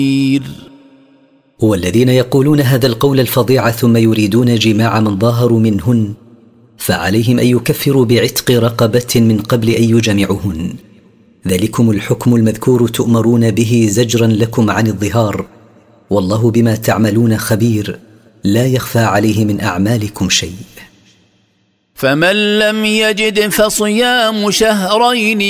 والذين يقولون هذا القول الفظيع ثم يريدون جماع من ظاهروا منهن فعليهم أن يكفروا بعتق رقبة من قبل أن يجمعهن، ذلكم الحكم المذكور تؤمرون به زجرا لكم عن الظهار، والله بما تعملون خبير، لا يخفى عليه من أعمالكم شيء. فمن لم يجد فصيام شهرين